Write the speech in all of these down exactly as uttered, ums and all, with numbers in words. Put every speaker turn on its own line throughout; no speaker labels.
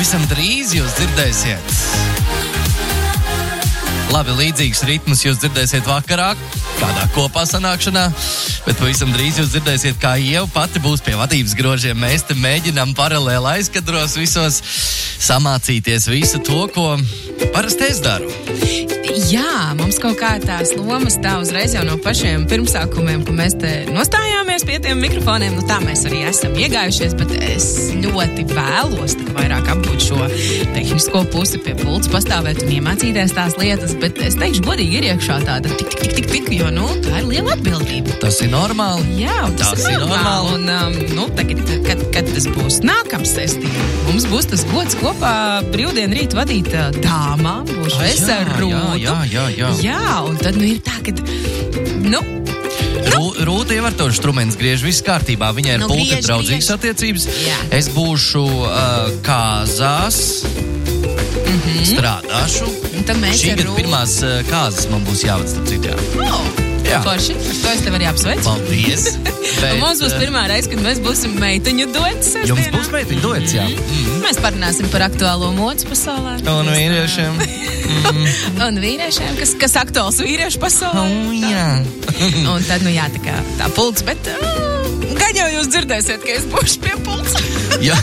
Pavisam drīz jūs dzirdēsiet. Labi, līdzīgs ritmus jūs dzirdēsiet vakarā, kādā kopā sanākšanā, bet pavisam drīz jūs dzirdēsiet, kā Ieva pati būs pie vadības grožiem. Mēs te mēģinām paralēli aizkadros visos samācīties visu to, ko parasti es daru.
Jā, mums kaut kā tās lomas tā uzreiz jau no pašiem pirmsākumiem, ka mēs te nostājāmies pie tiem mikrofoniem, nu tā mēs arī esam iegājušies, bet es ļoti vēlos tik vairāk apgūt šo tehnisko pusi pie pults, pastāvēt un iemācīties tās lietas, bet es teikšu godīgi ir iekšā tāda tik, tik, tik, tik, tik, jo, nu, tā ir liela atbildība.
Tas ir normāli.
Jā, un tas, tas ir normāli. Un, um, nu, tagad, kad, kad tas būs nākams sestība, mums būs tas gods kopā brīvdienu rīt vadīt uh, dāmām, būšu oh, es ar Rūtu.
Jā, jā, jā.
Jā, un tad, nu, ir tā, ka, nu...
Rū, Rūta jau ar to instruments griež, viss kārtībā. Viņai ir
nu,
pulka
griež,
draudzīgas
griež.
attiecības.
Jā.
Es būšu uh, kāzās, mm-hmm. strādāšu.
Un tad mēs
Šī
ar
gada
Rūtu...
pirmās uh, kāzas man būs jāved starp citā.
Oh. Jā. Forši, ar to es tev arī apsveicu.
Paldies. Bet,
un mums būs pirmā reize, kad mēs būsim meitiņu duets.
Jums būs meitiņu duets, jā.
Mm-hmm. Mēs parunāsim par aktuālo modes pasaulē.
Un vīriešiem.
Mm-hmm. Un vīriešiem, kas, kas aktuāls vīriešu pasaulē.
Oh, jā.
Un tad, nu jā, tā kā tā pults, bet uh, gan jau jūs dzirdēsiet, ka es būšu pie pults.
Jā.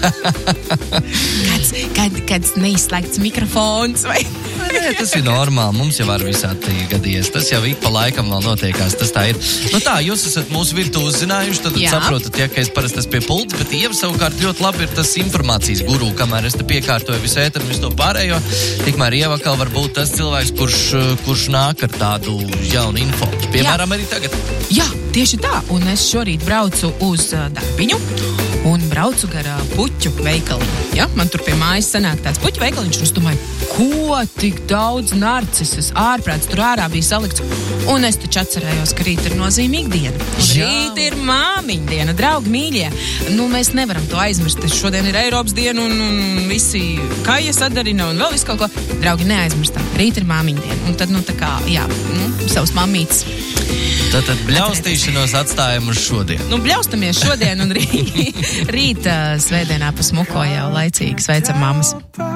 Kāds, kad, kāds neizslēgts mikrofons vai...
Nē, tas ir normāli, mums jau var visādi gadījies. Tas jau ik pa laikam vēl notiekās, tas tā ir. Nu tā, jūs esat mūsu virtu uzzinājuši, tad
Jā.
saprotat, ja, ka es parasti esmu pie pults, bet Ieva savukārt ļoti labi ir tas informācijas guru, kamēr es te piekārtoju visu ēteru un visu to pārējo, tikmēr Ieva atkal var būt tas cilvēks, kurš, kurš nāk ar tādu jaunu info. Piemēram, Jā. arī tagad.
Jā, tieši tā, un es šorīt braucu uz uh, darbiņu un braucu garā puķu veikaliņu. Ja? Man tur pie mājas sanāk tāds puķu veikaliņš, un es domāju, ko tik daudz narcises ārprāts tur ārā bija salikts. Un es taču atcerējos, ka rīt ir nozīmīga diena. Un
Jā.
rīt ir māmiņa diena, draugi mīļie. Nu, mēs nevaram to aizmirst. Šodien ir Eiropas diena un, un visi kāja sadarina un vēl visu kaut ko. Draugi, neaizmirstam. Rīt ir māmiņa diena. Un tad, nu, tā kā, jā, nu, savas mamītes.
Tātad bļaustīšanos atstājam uz šodien.
Nu, bļaustamies šodien un rīt, rīt svētdienā pa smuko jau laicīgi sveicam mammas.